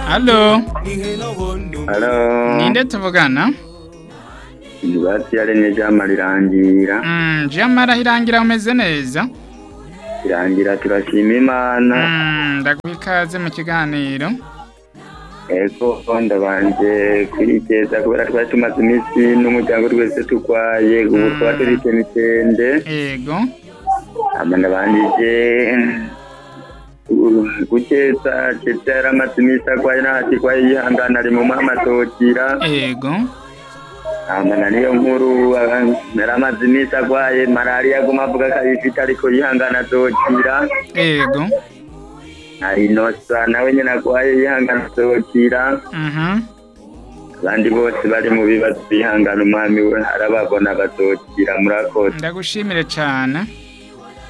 Halo, Halo, ninde tuvugana? Ibati yaremye ijambo rirangira. Jamara irangira umeze neza? Irangira turashima Imana. Ndaguha ikaze mu kiganiro. Ego ndabanje kwigeza kubera twari tumaze iminsi n'umuryango twese turwaye, ubu twaba turi mitende. Ego. Hama ndabanjije gukeza yari amaze iminsi arwaye ntakirwaye yihangana ari mu mamatokira. Ego. Hama niyo nkuru yari amaze iminsi arwaye malariya aguma avuga ko ayifite ariko yihangana azokira. Ego. Inosa nawe nyine arwaye yihangana azokira. Abandi bose bari mu bibazo bihangana umwami we arababona bazokira. Murakoze. Ndagushimire cyane.